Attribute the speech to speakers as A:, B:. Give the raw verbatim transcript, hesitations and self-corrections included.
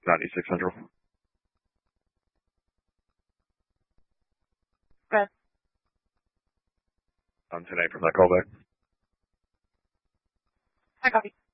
A: ninety-six Central.
B: Red.
A: I'm ten eight from that callback.
B: I copy.